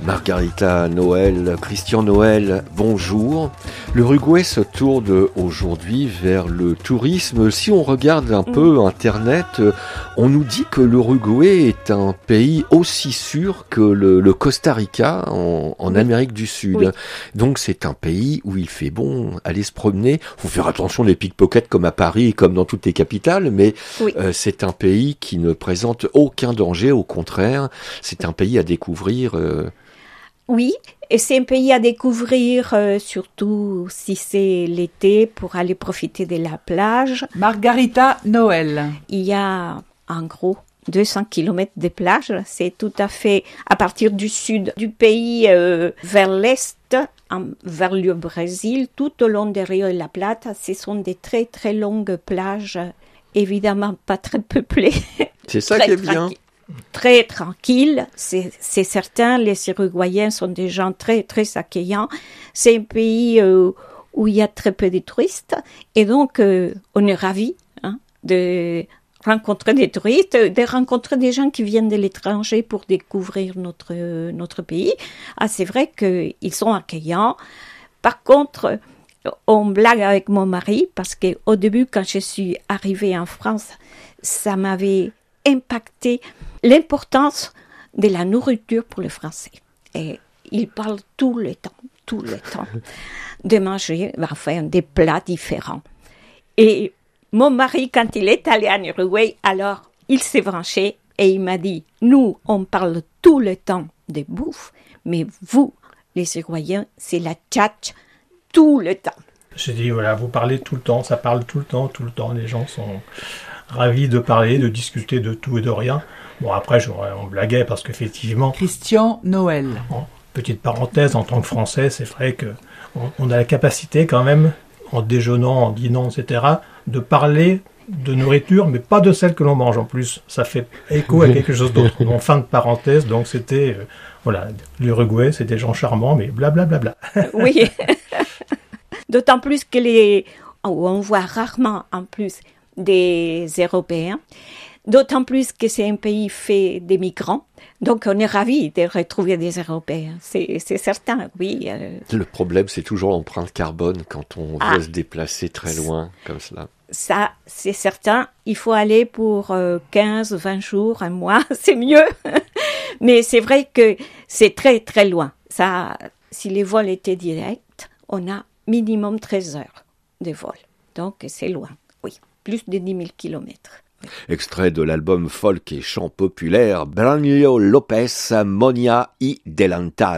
Margarita Noël, Christian Noël, bonjour. L'Uruguay se tourne aujourd'hui vers le tourisme. Si on regarde un peu Internet, on nous dit que l'Uruguay est un pays aussi sûr que le Costa Rica en Amérique du Sud. Oui. Donc c'est un pays où il fait bon aller se promener. Faut faire attention des pickpockets comme à Paris, comme dans toutes les capitales, mais c'est un pays qui ne présente aucun danger. Au contraire, c'est un pays à découvrir. Oui, et c'est un pays à découvrir, surtout si c'est l'été, pour aller profiter de la plage. Margarita Noël. Il y a, en gros, 200 kilomètres de plage. C'est tout à fait à partir du sud du pays vers l'est, vers le Brésil, tout au long des Rio de la Plata. Ce sont des très très longues plages, évidemment pas très peuplées. C'est ça qui est bien. Très tranquille, c'est certain. Les Uruguayens sont des gens très très accueillants. C'est un pays où il y a très peu de touristes et donc on est ravis de rencontrer des touristes, de rencontrer des gens qui viennent de l'étranger pour découvrir notre pays. Ah, c'est vrai qu'ils sont accueillants. Par contre, on blague avec mon mari parce que au début, quand je suis arrivée en France, ça m'avait impacté l'importance de la nourriture pour les Français. Et ils parlent tout le temps, de manger, enfin, des plats différents. Et mon mari, quand il est allé en Uruguay, alors, il s'est branché et il m'a dit, nous, on parle tout le temps de bouffe, mais vous, les Uruguayens, c'est la tchatch tout le temps. J'ai dit, voilà, vous parlez tout le temps, ça parle tout le temps, les gens sont ravis de parler, de discuter de tout et de rien. Bon, après, on blaguait parce qu'effectivement... Christian Noël. Petite parenthèse, en tant que Français, c'est vrai qu'on a la capacité quand même, en déjeunant, en dînant, etc., de parler de nourriture, mais pas de celle que l'on mange en plus. Ça fait écho à quelque chose d'autre. Donc, fin de parenthèse, donc c'était... l'Uruguay, c'est des gens charmants, mais blablabla. Oui. D'autant plus que on voit rarement, en plus, des Européens. D'autant plus que c'est un pays fait des migrants. Donc, on est ravis de retrouver des Européens. C'est certain, oui. Le problème, c'est toujours l'empreinte carbone quand on veut se déplacer très loin, comme cela. Ça, c'est certain. Il faut aller pour 15, 20 jours, un mois, c'est mieux. Mais c'est vrai que c'est très, très loin. Ça, si les vols étaient directs, on a minimum 13 heures de vol. Donc, c'est loin, oui. Plus de 10 000 kilomètres. Extrait de l'album folk et chant populaire Braulio Lopez, Monia y Delantal.